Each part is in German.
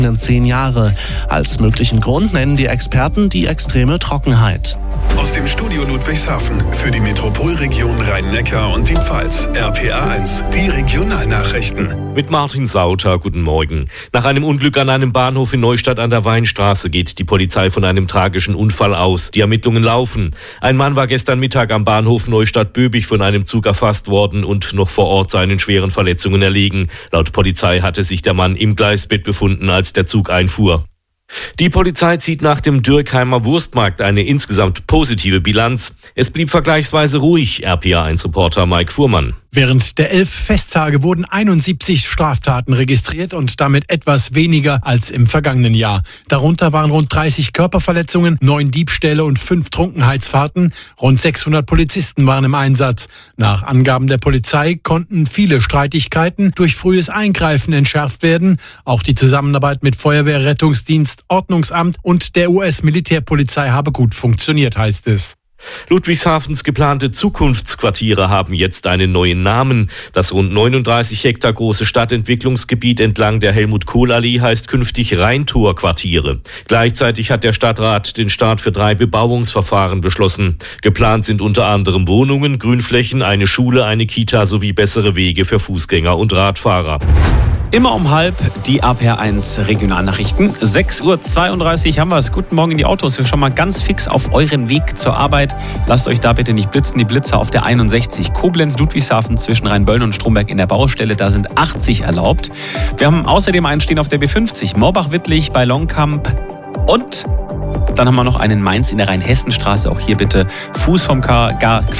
10 Jahre. Als möglichen Grund nennen die Experten die extreme Trockenheit. Aus dem Studio Ludwigshafen für die Metropolregion Rhein-Neckar und die Pfalz. RPA1, die Regionalnachrichten. Mit Martin Sauter, guten Morgen. Nach einem Unglück an einem Bahnhof in Neustadt an der Weinstraße geht die Polizei von einem tragischen Unfall aus. Die Ermittlungen laufen. Ein Mann war gestern Mittag am Bahnhof Neustadt-Böbig von einem Zug erfasst worden und noch vor Ort seinen schweren Verletzungen erlegen. Laut Polizei hatte sich der Mann im Gleisbett befunden, als der Zug einfuhr. Die Polizei zieht nach dem Dürkheimer Wurstmarkt eine insgesamt positive Bilanz. Es blieb vergleichsweise ruhig, RPA1-Reporter Mike Fuhrmann. Während der 11 Festtage wurden 71 Straftaten registriert und damit etwas weniger als im vergangenen Jahr. Darunter waren rund 30 Körperverletzungen, 9 Diebstähle und 5 Trunkenheitsfahrten. Rund 600 Polizisten waren im Einsatz. Nach Angaben der Polizei konnten viele Streitigkeiten durch frühes Eingreifen entschärft werden. Auch die Zusammenarbeit mit Feuerwehr, Rettungsdienst, Ordnungsamt und der US-Militärpolizei habe gut funktioniert, heißt es. Ludwigshafens geplante Zukunftsquartiere haben jetzt einen neuen Namen. Das rund 39 Hektar große Stadtentwicklungsgebiet entlang der Helmut-Kohl-Allee heißt künftig Rheintor-Quartiere. Gleichzeitig hat der Stadtrat den Start für 3 Bebauungsverfahren beschlossen. Geplant sind unter anderem Wohnungen, Grünflächen, eine Schule, eine Kita sowie bessere Wege für Fußgänger und Radfahrer. Immer um halb die RPA1 Regionalnachrichten. 6:32 Uhr haben wir es. Guten Morgen in die Autos. Wir schauen mal ganz fix auf euren Weg zur Arbeit. Lasst euch da bitte nicht blitzen. Die Blitzer auf der 61. Koblenz-Ludwigshafen zwischen Rheinböllen und Stromberg in der Baustelle. Da sind 80 erlaubt. Wir haben außerdem einen stehen auf der B50. Morbach-Wittlich bei Longkamp. Und dann haben wir noch einen Mainz in der Rheinhessenstraße. Auch hier bitte Fuß vom K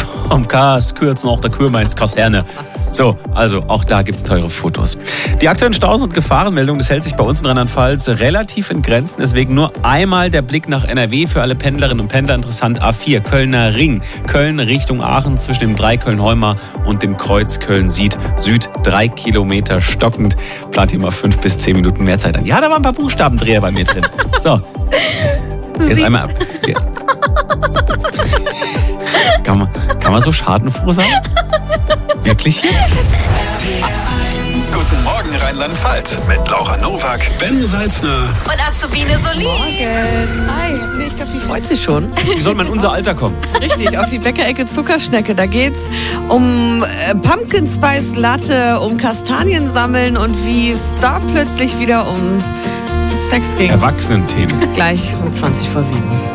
kürzen, auch der Kurmainz Kaserne. So, also auch da gibt's teure Fotos. Die aktuellen Staus und Gefahrenmeldungen, das hält sich bei uns in Rheinland-Pfalz relativ in Grenzen. Deswegen nur einmal der Blick nach NRW für alle Pendlerinnen und Pendler interessant. A4 Kölner Ring, Köln Richtung Aachen zwischen dem Dreiköln-Heumer und dem Kreuz Köln-Süd. 3 Kilometer stockend. Plant hier mal 5 bis 10 Minuten mehr Zeit an. Ja, da waren ein paar Buchstabendreher bei mir drin. So. Jetzt einmal ab. Ja. Kann man so schadenfroh sein? Wirklich? Guten Morgen Rheinland-Pfalz mit Laura Nowak, Ben Salzner und Azubine Solin. Morgen. Hi. Nee, ich glaube, die freut sich schon. Die soll mal in unser Alter kommen. Richtig, auf die Bäckerecke Zuckerschnecke. Da geht's um Pumpkin Spice Latte, um Kastanien sammeln und wie es da plötzlich wieder um Sex ging. Erwachsenenthemen. Gleich um 7:20.